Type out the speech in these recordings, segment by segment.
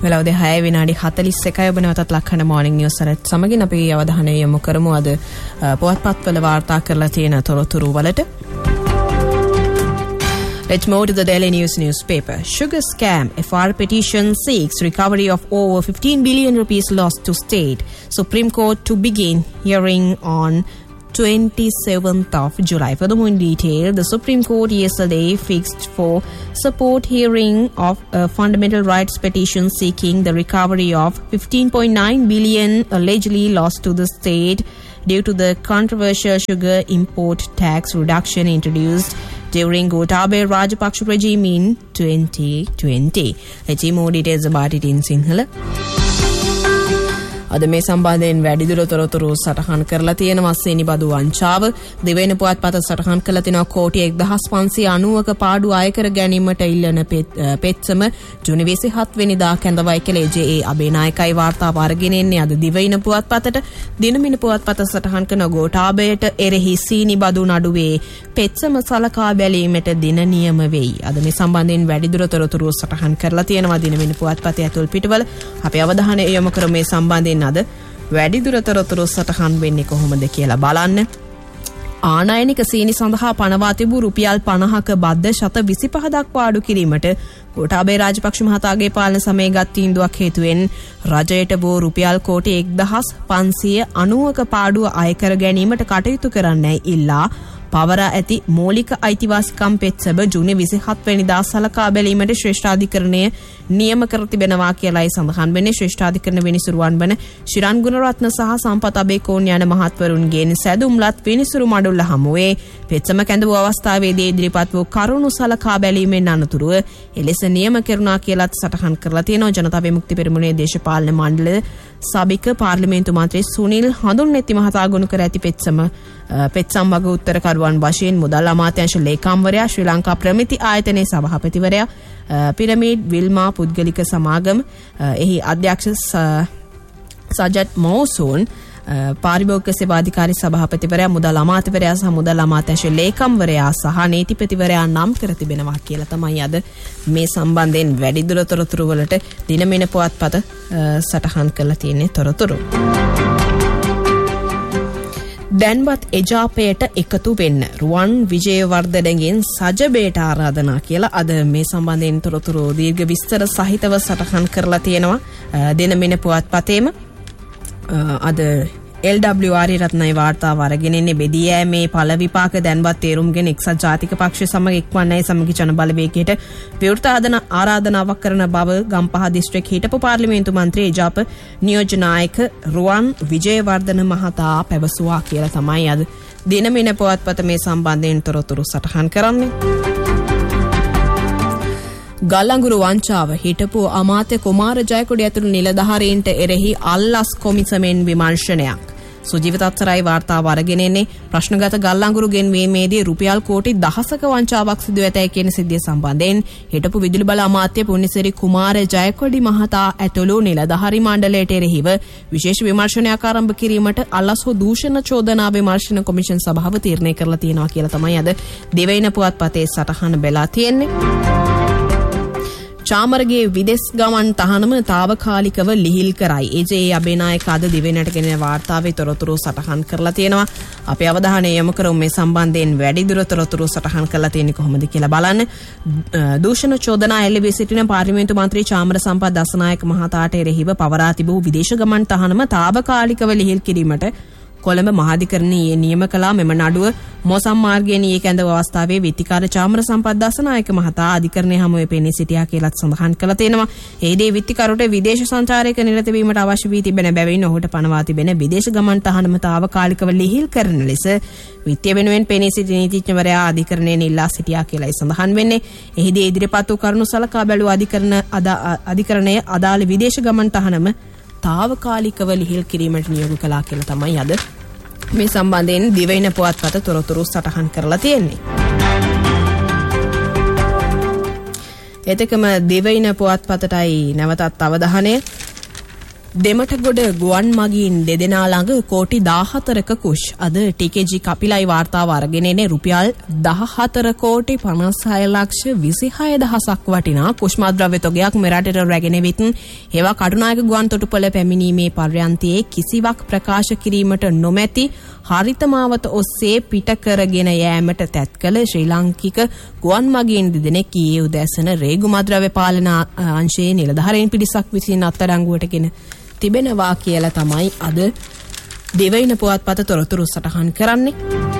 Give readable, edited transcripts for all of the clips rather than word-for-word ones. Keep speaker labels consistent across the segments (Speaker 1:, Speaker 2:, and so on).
Speaker 1: වෙලාව 6:41 ඔබ නැවතත් ලක්හඬ මොර්නිං නිවුස් අරත් සමගින් අපි අවධානය යොමු කරමු අද පුවත්පත්වල වාර්තා කරලා තියෙන තොරතුරු වලට. Let's move to the Daily News newspaper. Sugar scam. FR petition seeks recovery of over 15 billion rupees lost to state. Supreme Court to begin hearing on 27th of July. Furthermore, in detail, the Supreme Court yesterday fixed for support hearing of a fundamental rights petition seeking the recovery of 15.9 billion allegedly lost to the state due to the controversial sugar import tax reduction introduced during Gotabaya Rajapaksa regime in 2020. Let's see more details about it in Sinhala. අද මේ සම්බන්ධයෙන් වැඩිදුර තොරතුරු සටහන් කරලා තියෙනවා. සේනි බදු වංචාව දෙවෙනි පුවත්පත සටහන් කරලා තිනවා. කෝටි 1590ක පාඩු අය කර ගැනීමට ඉල්ලන පෙත්සම ජූනි 27 වෙනිදා කැඳවයි කියලා ඒ අබේනායකයි වාර්තාව අරගෙන එන්නේ. අද දිවයින පුවත්පතට දිනමින පුවත්පත සටහන් කරන ගෝඨාභයට එරෙහි සීනි බදු නඩුවේ පෙත්සම සලකා බැලීමට දින නියම වෙයි. අද මේ සම්බන්ධයෙන් වැඩිදුර තොරතුරු සටහන් කරලා තියෙනවා. දිනමින පුවත්පතේ ඇතුල් පිටවල අපි අවධානය යොමු කරමු මේ සම්බන්ධයෙන් අද වැඩිදුර තොරතුරු සටහන් වෙන්නේ කොහොමද කියලා බලන්න. ආනයනික සීනි සඳහා පනවා තිබූ රුපියල් 50ක බද්ද 125 දක්වා අඩු කිරීමට ගෝඨාභය රාජපක්ෂ මහතාගේ පාලන සමයේ ගත් තීන්දුවක් හේතුවෙන් රජයට වූ රුපියල් කෝටි 1590ක පාඩුව අය කර ගැනීමට කටයුතු කරන්නයි ඉල්ලා පවරා ඇති මූලික අයිතිවාසිකම් පෙත්සම ජූනි 27 වෙනිදා සලකා බැලීමට ශ්‍රේෂ්ඨාධිකරණය නියම කර තිබෙනවා කියලායි සඳහන් වෙන්නේ. ශ්‍රේෂ්ඨාධිකරණ විනිසුරුවන් වන ශිරන් ගුණරත්න සහ සම්පත් අබේකෝන් යන මහත්වරුන්ගෙන් සැදුම්ලත් විනිසුරු මඩුල්ල හමුවේ පෙත්සම කැඳවූ අවස්ථාවේදී ඉදිරිපත් වූ කරුණු සලකා බැලීමෙන් අනතුරුව එලෙස නියම කරුණා කියලාත් සටහන් කරලා තියෙනවා. ජනතා විමුක්ති පෙරමුණේ දේශපාලන මණ්ඩල සභික පාර්ලිමේන්තු මන්ත්‍රී සුනිල් හඳුන්නෙති මහතා ගොනු කර ඇති පෙත්සම් වග උත්තරකරුවන් වශයෙන් මුදල් අමාත්‍යාංශ ලේකම්වරයා, ශ්‍රී ලංකා ප්‍රමිති ආයතනයේ සභාපතිවරයා, පිරමීඩ් විල්මා පුද්ගලික සමාගම එහි අධ්‍යක්ෂ සජත් මෝසුන්, පාරිභෝගික සේවාධිකාරී සභාපතිවරයා, මුදල් අමාත්‍යවරයා සහ මුදල් අමාත්‍යාංශ ලේකම්වරයා සහ නීතිපතිවරයා නම් කර තිබෙනවා කියලා තමයි අද මේ සම්බන්ධයෙන් වැඩිදුර තොරතුරු වලට දිනමින පුවත්පත සටහන් කරලා තියෙන්නේ තොරතුරු. දැන්වත් එජාපයට එකතු වෙන්න රුවන් විජේවර්ධනගෙන් සජබේට ආරාධනා කියලා අද මේ සම්බන්ධයෙන් තොරතුරු දීර්ඝ විස්තර සහිතව සටහන් කරලා තියෙනවා. දිනමින පුවත්පතේම අද LWR රත්නයි වාර්තාව අරගෙන ඉන්නේ. බෙදී යෑමේ ඵල විපාක දැන්වත් තේරුම්ගෙන එක්සත් ජාතික පක්ෂය සමග එක්වන්නයි සමගි ජන බලවේගයට විවෘත ආරාධනාවක් කරන බව ගම්පහ දිස්ත්‍රික් හිටපු පාර්ලිමේන්තු මන්ත්‍රී එජාප නියෝජ්‍ය නායක රුවන් විජේවර්ධන මහතා පැවසුවා කියලා තමයි අද දිනමින පුවත්පත මේ සම්බන්ධයෙන් තොරතුරු සටහන් කරන්නේ. ගල්අඟුරු වංචාව හිටපු අමාත්‍ය කුමාර ජයකොඩි ඇතුළු නිලධාරීන්ට එරෙහි අල්ලස් කොමිසමෙන් විමර්ශනයක්. සුජීවිත අත්සරයි වාර්තාව අරගෙන එන්නේ. ප්‍රශ්නගත ගල්අඟුරු ගෙන්වීමේදී රුපියල් කෝටි 10ක වංචාවක් සිදු ඇතැයි කියන සිද්ධිය සම්බන්ධයෙන් හිටපු විදුලි බල අමාත්‍ය පුණ්‍යසිරි කුමාර ජයකොඩි මහතා ඇතුළු නිලධාරී මණ්ඩලයට එරෙහිව විශේෂ විමර්ශනයක් ආරම්භ කිරීමට අල්ලස් හෝ දූෂණ චෝදනා විමර්ශන කොමිෂන් සභාව තීරණය කරලා තියෙනවා කියලා තමයි අද දෙවයින පුවත්පතේ සටහන බෙලා තියෙන්නේ. චාමරගේ විදෙස් ගමන් තහනම తాවකාලිකව ලිහිල් කරයි. ඒ අබේනායක අද දිවෙනට ගෙන වාර්තාවේ තොරතුරු සටහන් කරලා තියෙනවා. අපේ අවධානය යොමු කරමු මේ සම්බන්ධයෙන් වැඩිදුර තොරතුරු සටහන් කරලා තියෙන්නේ කොහොමද කියලා බලන්න. දූෂණ චෝදනා එල්ලවී සිටින පාර්ලිමේන්තු මන්ත්‍රී චාමර සම්පත් දසනායක මහතාට එරෙහිව පවරා තිබූ විදේශ ගමන් තහනම తాවකාලිකව ලිහිල් කිරීමට කොළඹ මහාධිකරණයේ නියම කළා. මෙම නඩුව මොසම් මාර්ගයේ නිය කැඳව අවස්ථාවේ විත්තිකාර චාමර සම්පත් දසනායක මහතා අධිකරණයේ හමුවේ පෙනී සිටියා කියලාත් සඳහන් කළා තියෙනවා. එෙහිදී විත්තිකාරට විදේශ සංචාරයක නිරත වීමට අවශ්‍ය වී තිබෙන බැවින් ඔහුට පනවා තිබෙන විදේශ ගමන් තහනම తాවකාලිකව ලිහිල් කරන ලෙස විත්තිය වෙනුවෙන් පෙනී සිටි නීතිඥවරයා අධිකරණයෙන් ඉල්ලා සිටියා කියලායි සඳහන් වෙන්නේ. එෙහිදී ඉදිරිපත් වූ කරුණු සලකා බැලූ අධිකරණයේ අදාළ විදේශ ගමන් තහනම තාවකාලිකව ලිහිල් කිරීමට නියෝග කළා කියලා තමයි අද මේ සම්බන්ධයෙන් දිවයින පුවත්පත තොරතුරු සටහන් කරලා තියෙන්නේ. එතකම දිවයින පුවත්පතටයි නැවතත් අවධානය. දෙමටගොඩ ගුවන් මගීන් දෙදෙනා ළඟ කෝටි 14ක කුෂ් අද TKG කපිලයි වාර්තාව අරගෙන එන්නේ රුපියල් 14 කෝටි 56 ලක්ෂ 26000ක් වටිනා කුෂ්මද්‍රව්‍ය තොගයක් මෙරටට රැගෙන විත් ඒවා කටුනායක ගුවන් තොටුපළ පැමිණීමේ පර්යන්තයේ කිසිවක් ප්‍රකාශ කිරීමට නොමැති හරිත මාවත ඔස්සේ පිට කරගෙන යෑමට තැත් කළ ශ්‍රී ලාංකික ගුවන් මගීන් දෙදෙනෙක් ඊයේ උදෑසන රේගු මද්‍රව්‍ය පාලන අංශයේ නිලධාරීන් පිරිසක් විසින් අත්අඩංගුවටගෙන තිබෙනවා කියලා තමයි අද දෙවයින පුවත්පත තොරතුරු සටහන් කරන්නේ.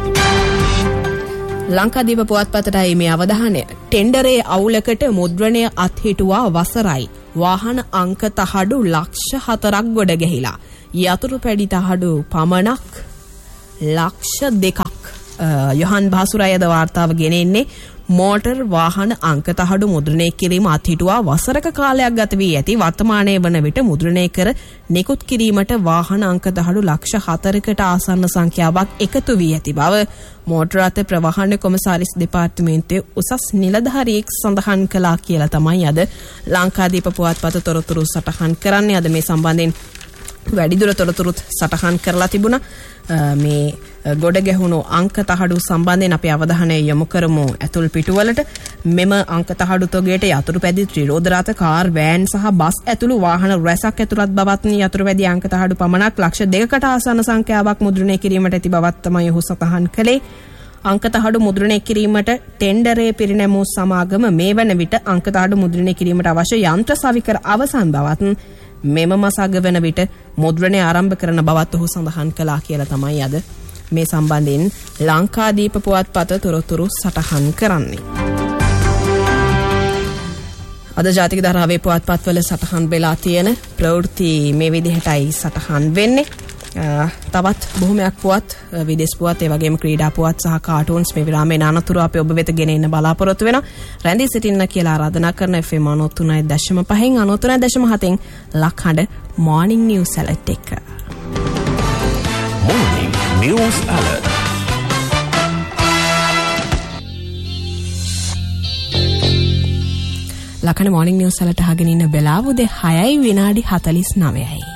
Speaker 1: ලංකාදීප පුවත්පතටයි මේ අවධානය. ටෙන්ඩරේ අවුලකට මුද්‍රණය අත්හිටුවා වසරයි. වාහන අංක තහඩු ලක්ෂ 4ක් ගොඩ ගැහිලා. යතුරු පැඩි තහඩු පමණක් ලක්ෂ 2ක්. යොහන් බාසුරයද වාර්තාව ගෙනෙන්නේ මෝටර් වාහන අංක තහඩු මුද්‍රණය කිරීම අත්හිටුවා වසරක කාලයක් ගත වී ඇති වර්තමානයේ වන විට මුද්‍රණය කර නිකුත් කිරීමට වාහන අංක තහඩු ලක්ෂ 4කට ආසන්න සංඛ්‍යාවක් එකතු වී ඇති බව මෝටර් රථ ප්‍රවාහන කොමසාරිස් දෙපාර්තමේන්තුවේ උසස් නිලධාරියෙක් සඳහන් කළා කියලා තමයි අද ලංකාදීප පුවත්පත තොරතුරු සටහන් කරන්නේ. අද මේ සම්බන්ධයෙන් වැඩිදුර තොරතුරුත් සටහන් කරලා තිබුණා. මේ ගොඩ ගැහුණු අංක තහඩු සම්බන්ධයෙන් අපි අවධානය යොමු කරමු ඇතුල් පිටුවලට. මෙම අංක තහඩු තොගයට යතුරු පැදි ත්‍රිරෝද රථ කාර් වෑන් සහ බස් ඇතුළු වාහන රැසක් ඇතුළත් බවත් යතුරු පැදි අංක තහඩු පමණක් ලක්ෂ 2කට ආසන්න සංඛ්‍යාවක් මුද්‍රණය කිරීමට ඇති බවත් තමයි ඔහු සටහන් කළේ. අංක තහඩු මුද්‍රණය කිරීමට ටෙන්ඩරේ පිරිනැමූ සමාගම මේ වන විට අංක තහඩු මුද්‍රණය කිරීමට අවශ්‍ය යන්ත්‍ර සවිකර අවසන් බවත් මෙම මසග වන විට මුද්‍රණය ආරම්භ කරන බවත් ඔහු සඳහන් කළා කියලා තමයි අද මේ සම්බන්ධයෙන් ලංකාදීප පුවත්පත තොරතුරු සටහන් කරන්නේ. අද ජාතික ධාරාවේ පුවත්පත්වල සටහන් වෙලා තියෙන ප්‍රවෘත්ති මේ විදිහටයි සටහන් වෙන්නේ. තවත් බොහොමයක් පුවත් විදේශ පුවත් ඒ වගේම ක්‍රීඩා පුවත් සහ කාටූන්ස් මේ විරාමයේ අනතුරු අපි ඔබ වෙත ගෙන එන්න බලාපොරොත්තු වෙනවා. රැඳී සිටින්න කියලා ආරාධනා කරන FM 93.5 93.7 ලක්හඬ මොර්නිං නිවුස් ඇලර්ට් එක.
Speaker 2: Morning News Alert.
Speaker 1: ලක්හඬ මොර්නිං news alert අහගෙන ඉන්න වෙලාව උදේ 6:49යි.